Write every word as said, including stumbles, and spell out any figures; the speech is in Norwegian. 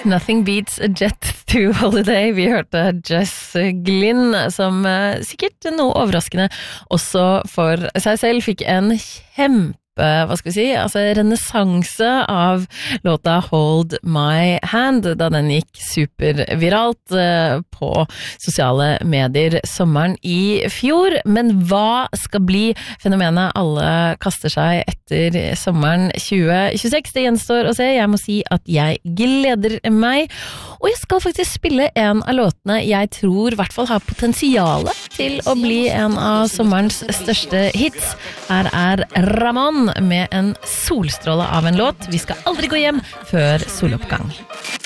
Nothing beats a jet to holiday. Vi hørte Jess Glynn, som sikkert noe overraskende også for seg selv fikk en kjempe hva skal vi si, altså renessanse av låta Hold My Hand, da den gikk superviralt eh, på sosiale medier sommeren i fjor. Men hva skal bli fenomenet alle kaster seg etter sommeren tjue tjueseks? Det gjenstår å se. Jeg må si at jeg gleder meg, og jeg skal faktisk spille en av låtene jeg tror i hvert fall har potensiale til å bli en av sommerens største hits. Her er Ramón med en solstråle av en låt. Vi skal aldri gå hjem før soloppgang.